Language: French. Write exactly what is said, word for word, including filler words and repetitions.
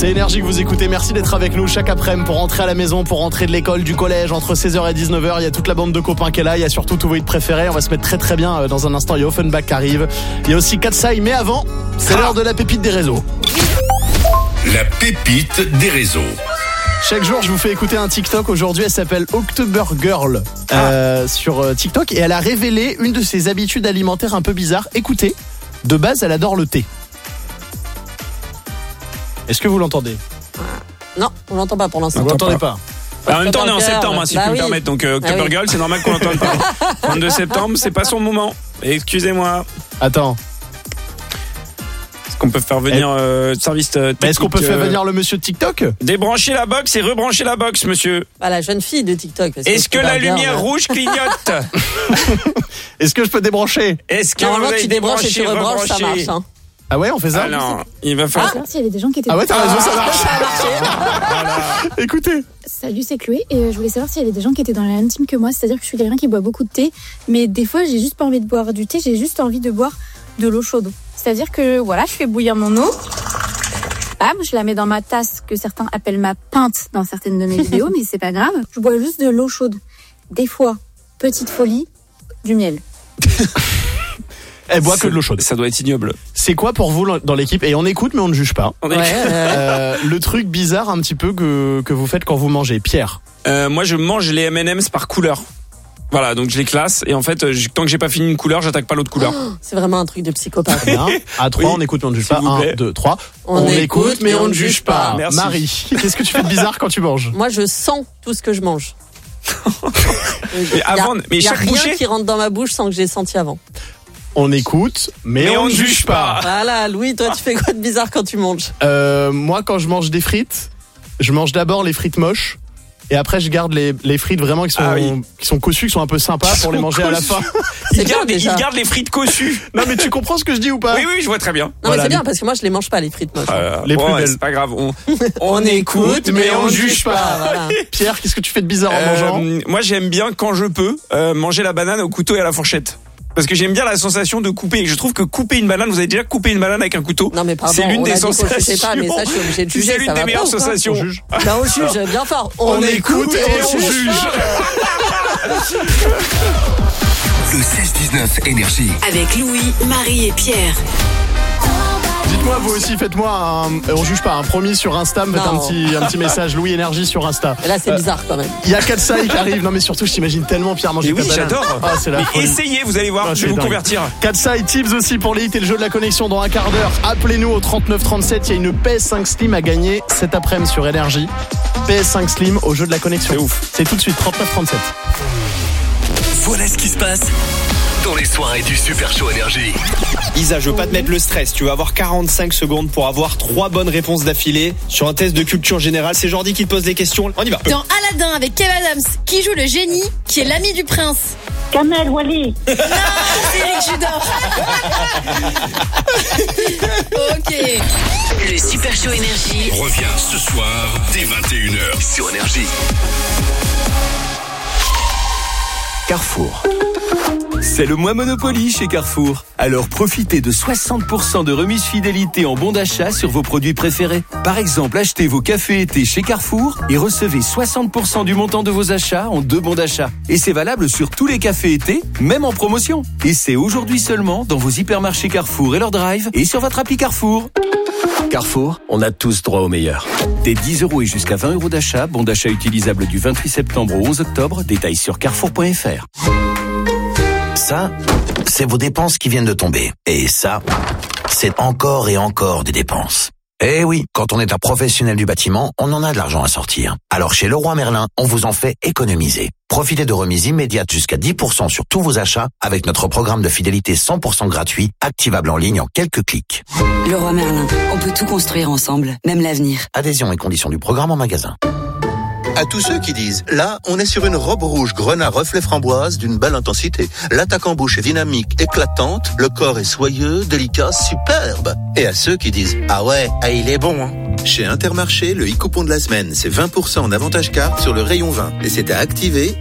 C'est Énergie que vous écoutez, merci d'être avec nous chaque après-midi pour rentrer à la maison, pour rentrer de l'école, du collège, entre seize heures et dix-neuf heures, il y a toute la bande de copains qui est là, il y a surtout tous vos hits préférés, on va se mettre très très bien dans un instant, il y a Offenbach qui arrive, il y a aussi Katsai, mais avant, c'est ah. l'heure de la pépite des réseaux. La pépite des réseaux. Chaque jour, je vous fais écouter un TikTok. Aujourd'hui, elle s'appelle October Girl euh, ah. sur TikTok et elle a révélé une de ses habitudes alimentaires un peu bizarres. Écoutez, de base, elle adore le thé. Est-ce que vous l'entendez ? Non, on l'entend pas pour l'instant. Vous l'entendez pas. Bah, en même temps, on est en septembre, hein, si bah je peux oui. me permettre. Donc, euh, October ah oui. Girl, c'est normal qu'on l'entende pas. trente-deux septembre, c'est pas son moment. Excusez-moi. Attends. Est-ce qu'on peut faire venir euh, service technique, Est-ce qu'on peut faire euh, venir le monsieur de TikTok ? Débrancher la box et rebrancher la box, monsieur. Bah, la jeune fille de TikTok. Est-ce que la lumière rouge clignote ? Est-ce que je peux débrancher ? Est-ce que Normalement, vous avez tu débranches et tu rebranches, ça marche. Hein. Ah ouais, on fait ça ? Ah non, il va faire. Ah, s'il y avait des gens qui étaient. Ah ouais, t'as raison, ça marche. Ça a marché. Voilà. Écoutez. Salut, c'est Chloé et je voulais savoir s'il y avait des gens qui étaient dans la même team que moi. C'est-à-dire que je suis quelqu'un qui boit beaucoup de thé, mais des fois, j'ai juste pas envie de boire du thé, j'ai juste envie de boire de l'eau chaude. C'est-à-dire que voilà, je fais bouillir mon eau. Bam, je la mets dans ma tasse que certains appellent ma pinte dans certaines de mes vidéos, mais c'est pas grave. Je bois juste de l'eau chaude. Des fois, petite folie, du miel. Elle boit c'est, que de l'eau chaude. Ça doit être ignoble. C'est quoi pour vous dans l'équipe ? Et on écoute, mais on ne juge pas. On ouais, euh, le truc bizarre un petit peu que, que vous faites quand vous mangez, Pierre ? euh, Moi, je mange les M and M's par couleur. Voilà, donc je les classe et en fait, je, tant que j'ai pas fini une couleur, j'attaque pas l'autre couleur. Oh, c'est vraiment un truc de psychopathe. Bien. À trois, oui. On écoute, mais on ne juge pas. Un, deux, trois. On, on écoute, mais on ne juge pas. Merci. Marie, qu'est-ce que tu fais de bizarre quand tu manges ? Moi, je sens tout ce que je mange. mais avant, mais y a chaque rien bouchée qui rentre dans ma bouche sans que j'ai senti avant. On écoute, mais, mais on, on ne juge pas. Voilà, Louis, toi, tu fais quoi de bizarre quand tu manges ? euh, Moi, quand je mange des frites, je mange d'abord les frites moches. Et après, je garde les, les frites vraiment qui sont, ah oui. qui sont cossues, qui sont un peu sympas pour les manger cossus. À la fin. Il garde, il garde les frites cossues. Non, mais tu comprends ce que je dis ou pas ? Oui, oui, je vois très bien. Non, voilà, mais c'est les... bien parce que moi, je les mange pas, les frites moches. Euh, les bon, plus ouais, belles. c'est pas grave. On, on, on écoute, mais on ne juge pas. pas voilà. Pierre, qu'est-ce que tu fais de bizarre en mangeant ? euh, Moi, j'aime bien, quand je peux, euh, manger la banane au couteau et à la fourchette. Parce que j'aime bien la sensation de couper. Je trouve que couper une banane, vous avez déjà coupé une banane avec un couteau ? Non mais pardon, c'est l'une on des a dit sensations. Je sais pas, mais ça je suis obligé de juger. C'est l'une ça des va meilleures pas, sensations. On juge. Là on juge bien fort. On, on écoute et on juge. Le seize dix-neuf Énergie. Avec Louis, Marie et Pierre. Dites-moi vous aussi, faites-moi un, on juge pas, un promis sur Insta, me faites un petit, un petit message Louis Énergie sur Insta. Et là c'est euh, bizarre quand même. Il y a Katsai qui arrive, non mais surtout je t'imagine tellement Pierre manger. Oui, j'adore. Ah, c'est la mais folie. essayez, vous allez voir, ah, je vais vous dingue. Convertir. Katsai, tips aussi pour les hits et le jeu de la connexion dans un quart d'heure. Appelez-nous au trente-neuf trente-sept, il y a une P S cinq Slim à gagner cet après-midi sur Énergie. P S cinq Slim au jeu de la connexion. C'est ouf. C'est tout de suite, trente-neuf trente-sept. Voilà ce qui se passe dans les soirées du Super Show Énergie. Isa, je veux pas te mettre le stress. Tu vas avoir quarante-cinq secondes pour avoir trois bonnes réponses d'affilée sur un test de culture générale. C'est Jordi qui te pose les questions. On y va. Dans Aladdin avec Kev Adams, qui joue le génie qui est l'ami du prince ? Kamel Wally. Non, c'est Eric Judor. Ok. Le Super Show Énergie revient ce soir dès vingt et une heures sur Énergie. Carrefour. C'est le mois Monopoly chez Carrefour. Alors profitez de soixante pour cent de remise fidélité en bons d'achat sur vos produits préférés. Par exemple, achetez vos cafés été chez Carrefour et recevez soixante pour cent du montant de vos achats en deux bons d'achat. Et c'est valable sur tous les cafés été, même en promotion. Et c'est aujourd'hui seulement dans vos hypermarchés Carrefour et leur drive et sur votre appli Carrefour. Carrefour, on a tous droit au meilleur. Des dix euros et jusqu'à vingt euros d'achat, bon d'achat utilisable du vingt-huit septembre au onze octobre, détails sur carrefour point f r. Ça, c'est vos dépenses qui viennent de tomber. Et ça, c'est encore et encore des dépenses. Eh oui, quand on est un professionnel du bâtiment, on en a de l'argent à sortir. Alors chez Leroy Merlin, on vous en fait économiser. Profitez de remises immédiates jusqu'à dix pour cent sur tous vos achats avec notre programme de fidélité cent pour cent gratuit, activable en ligne en quelques clics. Leroy Merlin, on peut tout construire ensemble, même l'avenir. Adhésion et conditions du programme en magasin. À tous ceux qui disent, là, on est sur une robe rouge grenat reflet framboise d'une belle intensité. L'attaque en bouche est dynamique, éclatante, le corps est soyeux, délicat, superbe. Et à ceux qui disent, ah ouais, ah il est bon, hein. Chez Intermarché, le e-coupon de la semaine, c'est vingt pour cent en avantage carte sur le rayon vin. Et c'est à activer